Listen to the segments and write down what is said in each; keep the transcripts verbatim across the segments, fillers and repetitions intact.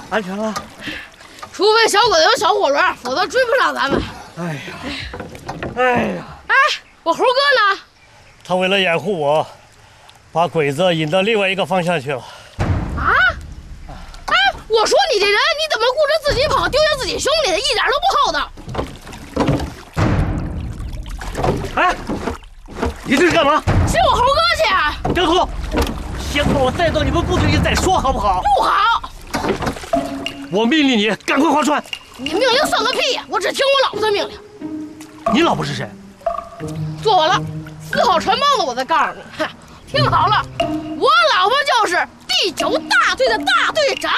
安全了。 除非小鬼子有小火轮，否则追不上咱们。 哎呀，哎呀！ 哎，我猴哥呢？ 他为了掩护我，把鬼子引到另外一个方向去了。 啊？哎，我说你这人，你怎么顾着自己跑，丢下自己兄弟的，一点都不厚道。 哎，你这是干嘛？ 接我猴哥去啊！ 张图，先把我带到你们部队里再说，好不好？ 不好！ 我命令你赶快划船。 你命令算个屁呀！我只听我老婆的命令。 你老婆是谁？ 坐稳了，四号船帮子，我再告诉你，哈，听好了，我老婆就是第九大队的大队长。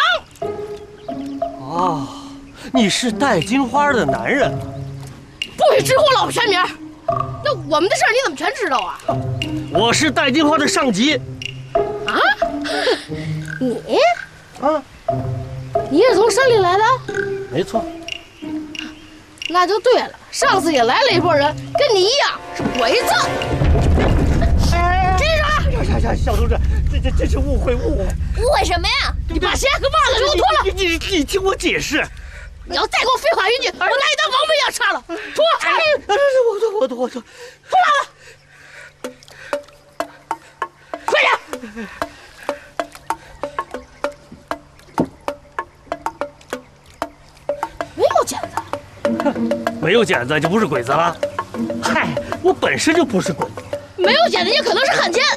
哦，你是戴金花的男人。 不许直呼我老婆全名。那我们的事儿你怎么全知道啊？ 我是戴金花的上级。 啊？你？ 啊？ 你也是从山里来的？ 没错。 那就对了，上次也来了一拨人，跟你一样是鬼子。 哎，支手！呀呀，小同志，这这这是误会，误会。 误会什么呀？ 你把鞋和袜子给我脱了！ 你你你你听我解释。 你要再给我废话一句，我拿你当王八一样插了！脱！ 哎，我脱我脱我脱， 脱袜子！快点！没有剪子。 没有剪子就不是鬼子了。嗨，我本身就不是鬼子。 没有剪子也可能是汉奸。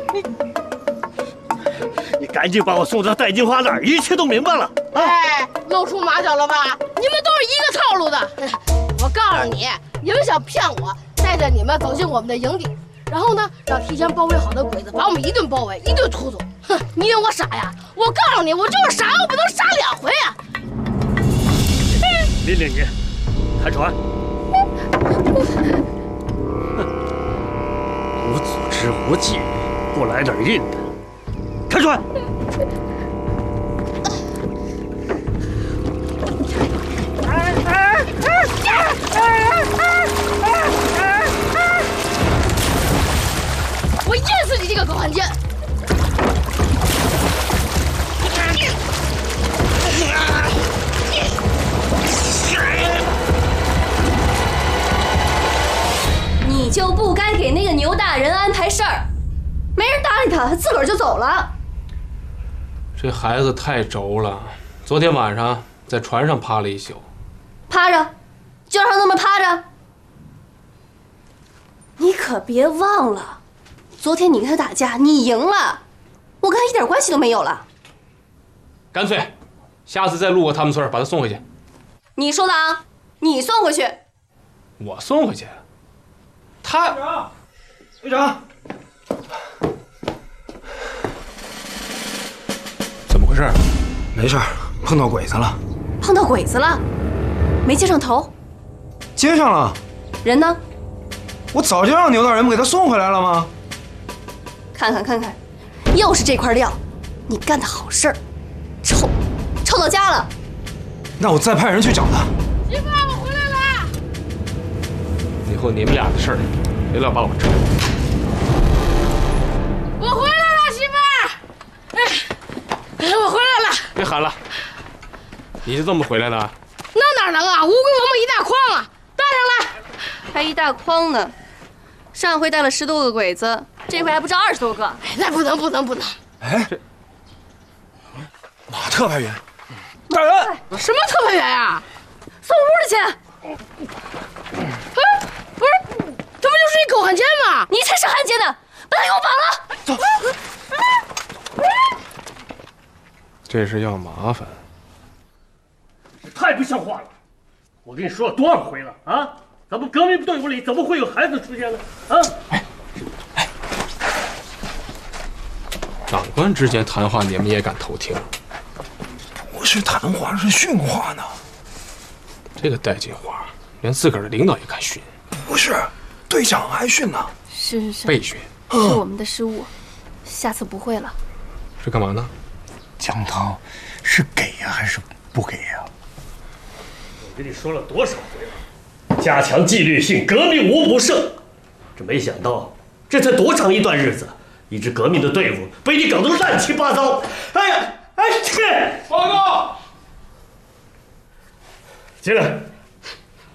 你赶紧把我送到戴金花那儿，一切都明白了。啊、 哎，露出马脚了吧？你们都是一个套路的。我告诉你，你们想骗我，带着你们走进我们的营地，然后呢，让提前包围好的鬼子把我们一顿包围，一顿突突。哼，你以为我傻呀？我告诉你，我就是傻，我不能傻两回啊！ 命令你开船。无组织无纪律，不来点硬的，开船！ 我淹死你这个狗汉奸！ 你就不该给那个牛大人安排事儿，没人搭理他，他自个儿就走了。 这孩子太轴了，昨天晚上在船上趴了一宿。 趴着，就让他那么趴着。你可别忘了，昨天你跟他打架，你赢了，我跟他一点关系都没有了。 干脆，下次再路过他们村，把他送回去。 你说的啊，你送回去。 我送回去。他， 队长，队长， 怎么回事？ 没事，碰到鬼子了。 碰到鬼子了，没接上头。 接上了。 人呢？ 我早就让牛大人给他送回来了吗？ 看看看看，又是这块料，你干的好事儿，臭，臭到家了。 那我再派人去找他。 媳妇儿，我回来了。 以后你们俩的事儿，别老把我知道。 我回来了，媳妇儿。哎，我回来了。 别喊了，你就这么回来的？ 那哪能啊？乌龟王八一大筐啊，带上来。 还一大筐呢，上回带了十多个鬼子，这回还不知道二十多个。 哎，那不能不能不能。 哎，马特派员，大人， 什么特派员呀？ 送屋里去。 哎，不是，这不就是一狗汉奸吗？ 你才是汉奸呢，把他给我绑了。 走。 这是要麻烦。 太不像话了！我跟你说了多少回了啊？咱们革命队伍里怎么会有孩子出现呢？啊！哎，哎， 长官之间谈话，你们也敢偷听？ 不是谈话，是训话呢。 这个戴金花，连自个儿的领导也敢训？ 不是，队长还训呢。 是是是， 被训。 是我们的失误，下次不会了。 是干嘛呢？ 江涛，是给呀、啊、还是不给呀、啊？ 我跟你说了多少回了，加强纪律性，革命无不胜。这没想到，这才多长一段日子，一支革命的队伍被你搞得乱七八糟。哎呀，哎这报告， 进来。